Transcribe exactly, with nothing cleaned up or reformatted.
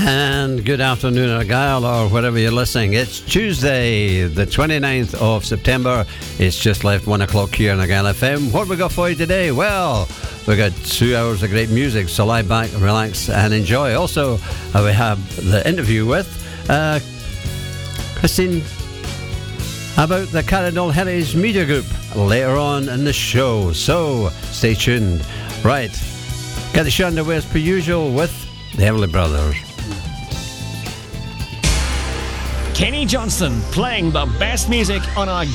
And good afternoon, Argyll, or wherever you're listening. It's Tuesday, the twenty-ninth of September. It's just left one o'clock here on Argyll F M. What we got for you today? Well, we got two hours of great music, so lie back, relax, and enjoy. Also, uh, we have the interview with uh, Christine about the Carradol Heritage Media Group later on in the show. So stay tuned. Right, get the show underway as per usual with the Everly Brothers. Kenny Johnston playing the best music on our